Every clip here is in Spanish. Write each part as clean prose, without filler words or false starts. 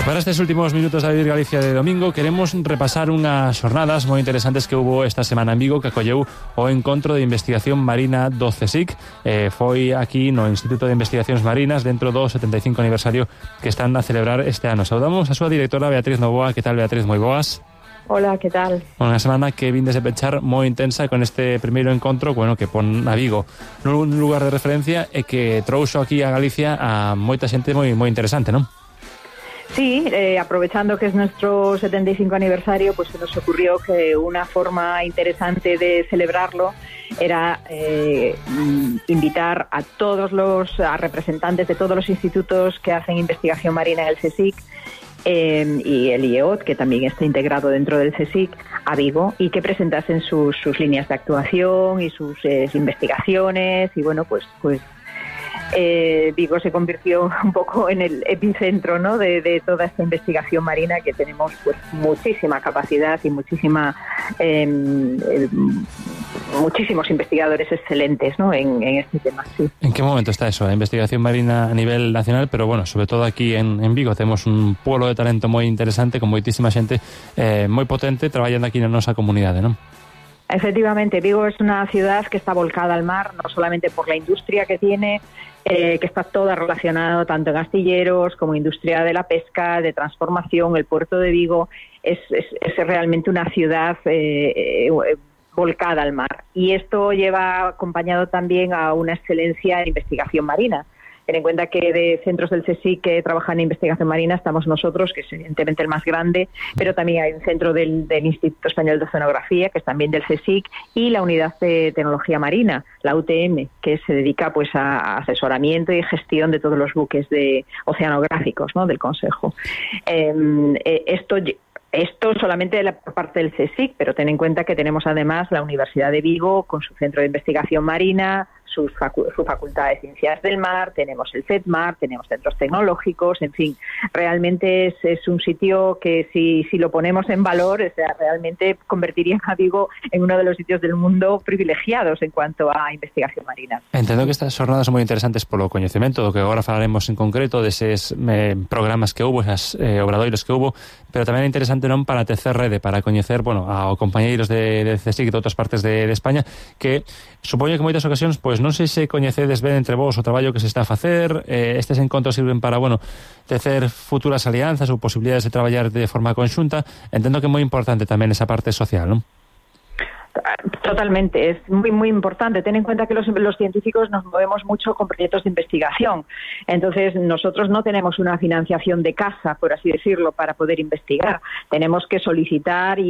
Para estos últimos minutos de David Galicia de domingo queremos repasar unhas xornadas moi interesantes que hubo esta semana en Vigo que acolleu o Encontro de Investigación Marina do CSIC. Foi aquí no Instituto de Investigacións Marinas dentro do 75 aniversario que están a celebrar este ano. Saudamos a súa directora Beatriz Novoa. Que tal, Beatriz? Moi boas. Hola, que tal? Unha semana que vindes de pechar moi intensa con este primeiro encontro, bueno, que pon a Vigo nun lugar de referencia e que trouxo aquí a Galicia a moita xente moi interesante, non? Sí, aprovechando que es nuestro 75 aniversario, pues se nos ocurrió que una forma interesante de celebrarlo era invitar a a representantes de todos los institutos que hacen investigación marina en el CSIC y el IEOT, que también está integrado dentro del CSIC, a Vigo, y que presentasen sus líneas de actuación y sus investigaciones. Y bueno, pues Vigo se convirtió un poco en el epicentro, ¿no?, de toda esta investigación marina, que tenemos pues muchísima capacidad y muchísimos investigadores excelentes, ¿no?, en este tema. Sí. ¿En qué momento está eso? La investigación marina a nivel nacional, pero bueno, sobre todo aquí en Vigo tenemos un pueblo de talento moi interesante, con moitísima xente moi potente traballando aquí na nosa comunidade, ¿non? Efectivamente, Vigo es una ciudad que está volcada al mar, no solamente por la industria que tiene, que está toda relacionada tanto en astilleros como industria de la pesca, de transformación. El puerto de Vigo es realmente una ciudad volcada al mar. Y esto lleva acompañado también a una excelencia en investigación marina. Ten en cuenta que de centros del CSIC que trabajan en investigación marina estamos nosotros, que es evidentemente el más grande, pero también hay un centro del Instituto Español de Oceanografía, que es también del CSIC, y la Unidad de Tecnología Marina, la UTM, que se dedica pues a asesoramiento y gestión de todos los buques oceanográficos, ¿no?, del Consejo. Esto solamente de la parte del CSIC, pero ten en cuenta que tenemos además la Universidad de Vigo con su centro de investigación marina, su facultad de ciencias del mar, tenemos el CETMAR, tenemos centros tecnológicos, en fin, realmente es un sitio que si lo ponemos en valor, o sea, realmente convertiría a Vigo en uno de los sitios del mundo privilegiados en cuanto a investigación marina. Entendo que estas jornadas son moi interesantes polo coñecemento, do que agora falaremos en concreto deses programas que hubo, esas obradoiros que hubo, pero tamén é interesante non para tecer rede, para coñecer, bueno, a compañeiros de CSIC de outras partes de España, que supoño que moitas ocasións, pois non sei se coñecedes ben entre vos o traballo que se está a facer, estes encontros sirven para, bueno, tecer futuras alianzas ou posibilidades de traballar de forma conxunta. Entendo que é moi importante tamén esa parte social, non? Totalmente, es muy importante. Ten en cuenta que los científicos nos movemos mucho con proyectos de investigación. Entonces, nosotros no tenemos una financiación de casa, por así decirlo, para poder investigar. Tenemos que solicitar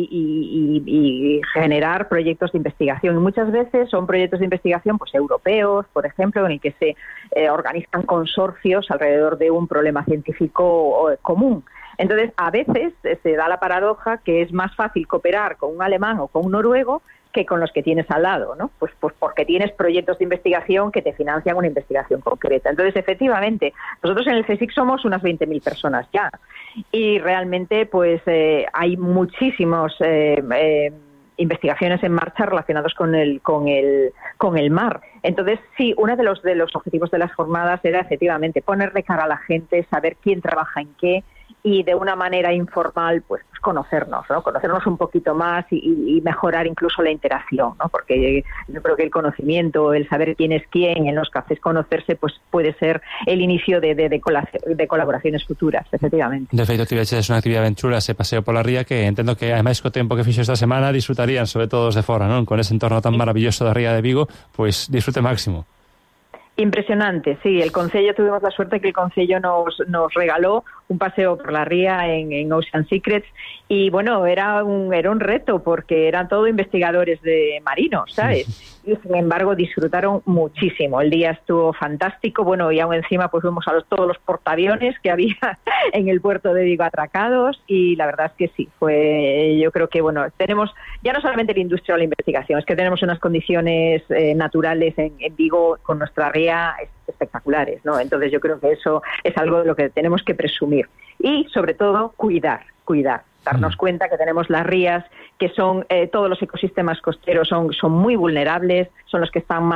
y generar proyectos de investigación. Y muchas veces son proyectos de investigación pues europeos, por ejemplo, en el que se organizan consorcios alrededor de un problema científico común. Entonces, a veces se da la paradoja que es más fácil cooperar con un alemán o con un noruego que con los que tienes al lado, ¿no? Pues porque tienes proyectos de investigación que te financian una investigación concreta. Entonces, efectivamente, nosotros en el CSIC somos unas 20.000 personas ya, y realmente pues hay muchísimos investigaciones en marcha relacionados con el mar. Entonces, sí, uno de los objetivos de las jornadas era efectivamente poner de cara a la gente, saber quién trabaja en qué, y de una manera informal pues conocernos, ¿no? Conocernos un poquito más y mejorar incluso la interacción, ¿no? Porque yo creo que el conocimiento, el saber quién es quién en los cafés, conocerse, pues puede ser el inicio de colaboraciones futuras, efectivamente. De feito, tiveches unha actividade ben chula, ese paseo pola ría, que entendo que ademais co tempo que fixo esta semana disfrutarían, sobre todo os de fora, non? Con ese entorno tan maravilloso da ría de Vigo, pues disfrute máximo. Impresionante, sí. El Concello, tuvimos la suerte que el Concello nos regaló un paseo por la ría en Ocean Secrets, y bueno, era un reto porque eran todos investigadores de marinos, ¿sabes? Y sin embargo disfrutaron muchísimo. El día estuvo fantástico, bueno, y aún encima pues vimos a todos los portaaviones que había en el puerto de Vigo atracados, y la verdad es que sí, yo creo que bueno, tenemos ya no solamente la industria o la investigación, es que tenemos unas condiciones naturales en Vigo con nuestra ría espectaculares, ¿no? Entonces yo creo que eso es algo de lo que tenemos que presumir, y sobre todo cuidar, darnos cuenta que tenemos las rías, que son todos los ecosistemas costeros son muy vulnerables, son los que están más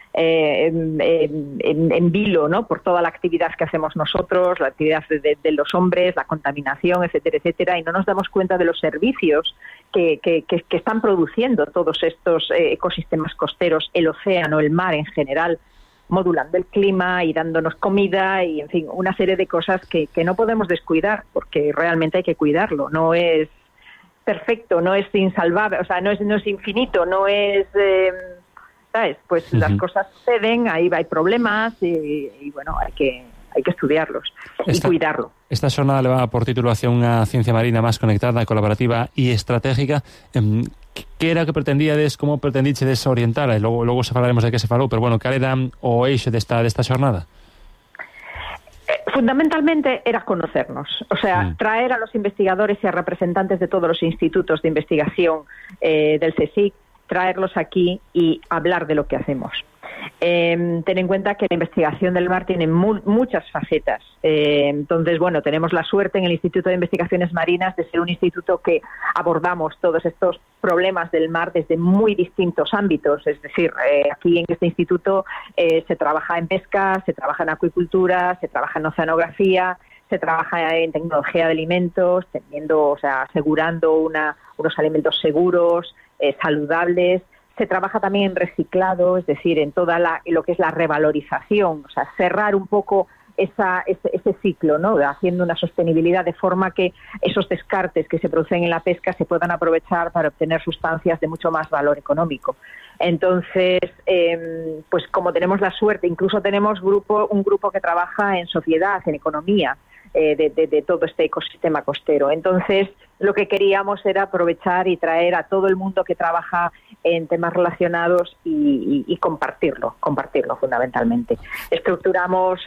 en vilo, ¿no? Por toda la actividad que hacemos nosotros, la actividad de los hombres, la contaminación, etcétera, etcétera, y no nos damos cuenta de los servicios que están produciendo todos estos ecosistemas costeros, el océano, el mar en general, modulando el clima y dándonos comida y, en fin, una serie de cosas que no podemos descuidar, porque realmente hay que cuidarlo. No es perfecto, no es insalvable, o sea, no es infinito, no es... ¿sabes? Pues las cosas suceden, ahí hay problemas y bueno, hay que estudiarlos y cuidarlo. Esta jornada le va por título hacia una ciencia marina más conectada, colaborativa y estratégica. ¿Qué era que pretendíades, como pretendíades orientar? Logo se falaremos de qué se falou, pero bueno, ¿cal era o eixo desta jornada? Fundamentalmente era conocernos, o sea, traer a los investigadores y a representantes de todos los institutos de investigación del CSIC, traerlos aquí y hablar de lo que hacemos. Ten en cuenta que la investigación del mar tiene muchas facetas. Entonces, bueno, tenemos la suerte en el Instituto de Investigaciones Marinas de ser un instituto que abordamos todos estos problemas del mar desde muy distintos ámbitos. Es decir, aquí en este instituto se trabaja en pesca, se trabaja en acuicultura, se trabaja en oceanografía, se trabaja en tecnología de alimentos, asegurando unos alimentos seguros, saludables. Se trabaja también en reciclado, es decir, en toda lo que es la revalorización, o sea, cerrar un poco ese ciclo, ¿no? Haciendo una sostenibilidad de forma que esos descartes que se producen en la pesca se puedan aprovechar para obtener sustancias de mucho más valor económico. Entonces, pues como tenemos la suerte, incluso tenemos un grupo que trabaja en sociedad, en economía, de todo este ecosistema costero. Entonces, lo que queríamos era aprovechar y traer a todo el mundo que trabaja en temas relacionados y compartirlo fundamentalmente. Estructuramos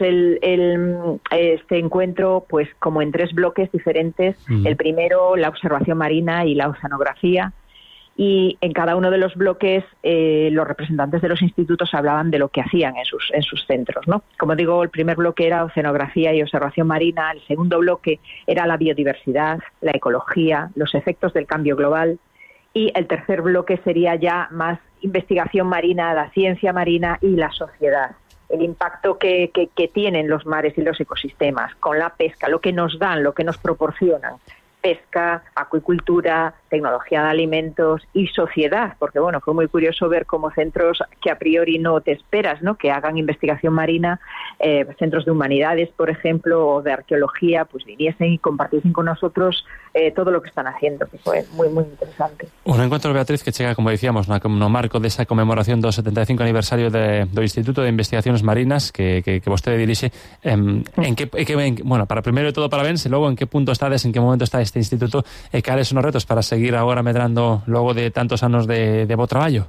este encuentro pues como en 3 bloques diferentes. El primero, la observación marina y la oceanografía. Y en cada uno de los bloques los representantes de los institutos hablaban de lo que hacían en sus centros, ¿no? Como digo, el primer bloque era oceanografía y observación marina, el segundo bloque era la biodiversidad, la ecología, los efectos del cambio global, y el tercer bloque sería ya más investigación marina, la ciencia marina y la sociedad, el impacto que tienen los mares y los ecosistemas con la pesca, lo que nos dan, lo que nos proporcionan. Pesca, acuicultura, tecnología de alimentos y sociedad, porque bueno, fue muy curioso ver cómo centros que a priori no te esperas, ¿no?, que hagan investigación marina, centros de humanidades, por ejemplo, o de arqueología, pues viniesen y compartiesen con nosotros todo lo que están haciendo, que fue muy, muy interesante. Un encuentro, Beatriz, que chega, como dicíamos, no marco desa conmemoración do 75 aniversario do Instituto de Investigaciones Marinas que vostede dirixe. Bueno, para primeiro de todo, parabéns, e logo en que punto estades, en que momento está este instituto, e cales son os retos para seguir agora medrando logo de tantos anos de bo traballo?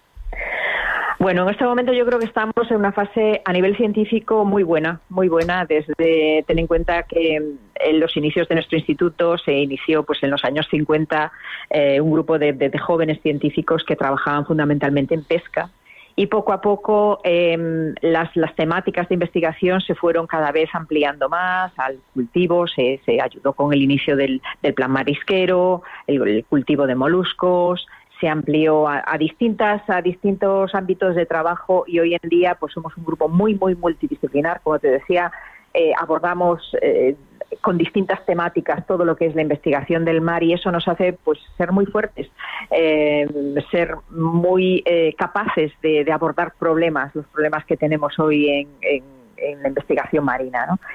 Bueno, en este momento yo creo que estamos en una fase a nivel científico muy buena, desde, ten en cuenta que en los inicios de nuestro instituto se inició pues en los años 50 un grupo de jóvenes científicos que trabajaban fundamentalmente en pesca, y poco a poco las temáticas de investigación se fueron cada vez ampliando más al cultivo. Se ayudó con el inicio del plan marisquero, el cultivo de moluscos, se amplió a distintos ámbitos de trabajo, y hoy en día pues somos un grupo muy, muy multidisciplinar. Como te decía, abordamos con distintas temáticas todo lo que es la investigación del mar, y eso nos hace pues ser muy fuertes, ser muy capaces de abordar los problemas que tenemos hoy en la investigación marina, ¿no?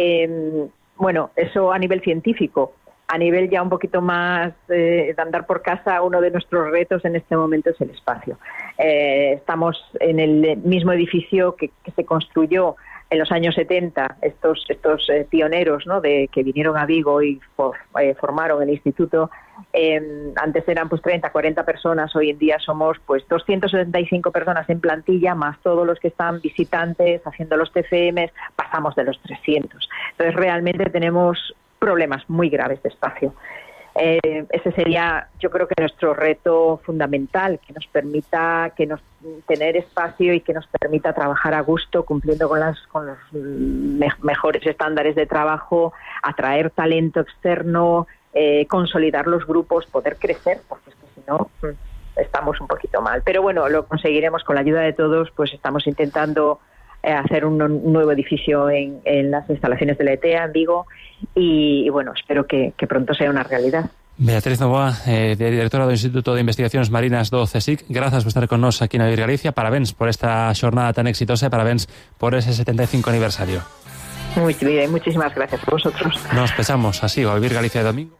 Bueno, eso a nivel científico. A nivel ya un poquito más de andar por casa, uno de nuestros retos en este momento es el espacio. Estamos en el mismo edificio que se construyó en los años 70, estos pioneros, ¿no?, que vinieron a Vigo y formaron el instituto. Antes eran pues 30, 40 personas, hoy en día somos pues 275 personas en plantilla, más todos los que están visitantes, haciendo los TFMs, pasamos de los 300. Entonces realmente tenemos problemas muy graves de espacio. Ese sería, yo creo, que nuestro reto fundamental, que nos permita tener espacio y que nos permita trabajar a gusto, cumpliendo con los mejores estándares de trabajo, atraer talento externo, consolidar los grupos, poder crecer, porque es que si no estamos un poquito mal. Pero bueno, lo conseguiremos con la ayuda de todos, pues estamos intentando hacer un nuevo edificio en las instalaciones de la ETEA en Vigo y bueno, espero que pronto sea una realidad. Beatriz Novoa, directora do Instituto de Investigacións Marinas do CSIC, grazas por estar con nós aquí na Vivir Galicia, parabéns por esta xornada tan exitosa e parabéns por ese 75 aniversario. Muy bien, muchísimas gracias a vosotros. Nos pesamos así, a Vivir Galicia de domingo.